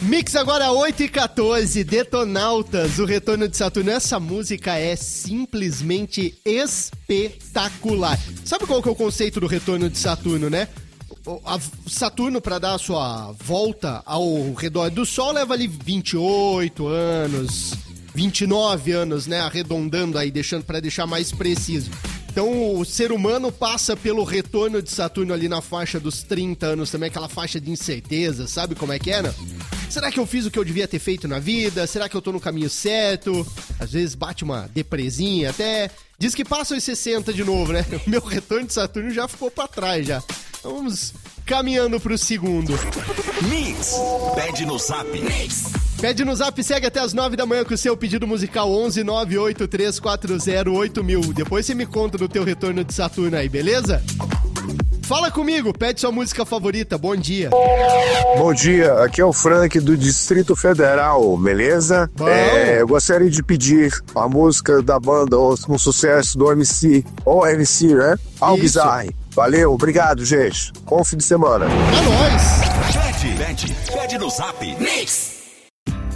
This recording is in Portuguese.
Mix agora 8h14, Detonautas, o retorno de Saturno. Essa música é simplesmente espetacular. Sabe qual que é o conceito do retorno de Saturno, né? Saturno, para dar a sua volta ao redor do Sol, leva ali 28 anos, 29 anos, né? Arredondando aí, para deixar mais preciso. Então, o ser humano passa pelo retorno de Saturno ali na faixa dos 30 anos também, aquela faixa de incerteza, sabe como é que é, né? Será que eu fiz o que eu devia ter feito na vida? Será que eu tô no caminho certo? Às vezes bate uma depresinha até. Diz que passa os 60 de novo, né? O meu retorno de Saturno já ficou pra trás já. Então vamos caminhando pro segundo. Mix, pede no Zap. Mix. Pede no Zap, segue até as 9 da manhã com o seu pedido musical 11 98340 8000. Depois você me conta do teu retorno de Saturno aí, beleza? Fala comigo, pede sua música favorita, bom dia. Bom dia, aqui é o Frank do Distrito Federal, beleza? Eu gostaria de pedir a música da banda, um sucesso do OMC, né? Albizarre. Valeu, obrigado, gente. Bom fim de semana. É nóis. Pede no Zap. Mix.